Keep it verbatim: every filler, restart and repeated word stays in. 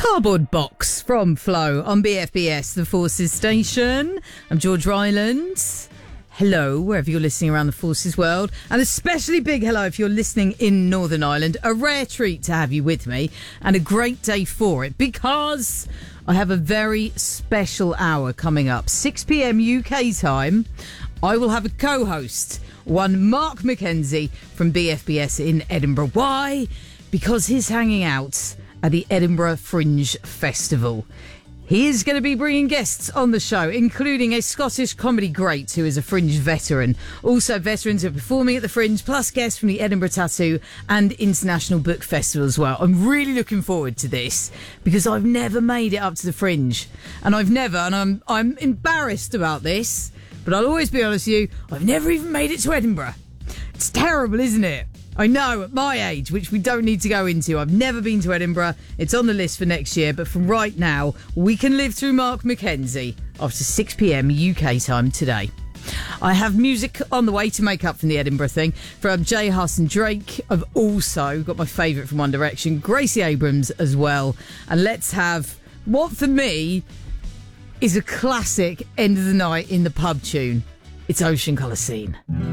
Cardboard Box from Flo on B F B S, the Forces Station. I'm George Ryland. Hello, wherever you're listening around the Forces world. And especially big hello if you're listening in Northern Ireland. A rare treat to have you with me and a great day for it because I have a very special hour coming up. six p.m. U K time. I will have a co-host, one Mark McKenzie from B F B S in Edinburgh. Why? Because he's hanging out at the Edinburgh Fringe Festival. He is going to be bringing guests on the show, including a Scottish comedy great who is a Fringe veteran. Also veterans who are performing at the Fringe, plus guests from the Edinburgh Tattoo and International Book Festival as well. I'm really looking forward to this because I've never made it up to the Fringe. And I've never, and I'm I'm embarrassed about this, but I'll always be honest with you, I've never even made it to Edinburgh. It's terrible, isn't it? I know, at my age, which we don't need to go into, I've never been to Edinburgh. It's on the list for next year, but from right now, we can live through Mark McKenzie after six p.m. U K time today. I have music on the way to make up from the Edinburgh thing from J Huss and Drake. I've also got my favourite from One Direction, Gracie Abrams as well. And let's have what for me is a classic end of the night in the pub tune. It's Ocean Colour Scene.